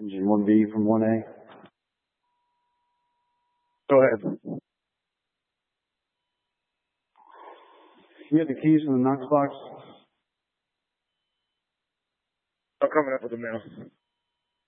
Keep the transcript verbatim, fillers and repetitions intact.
Engine one B from one A. Go ahead. You get the keys from the Knox box? I'm coming up with them now.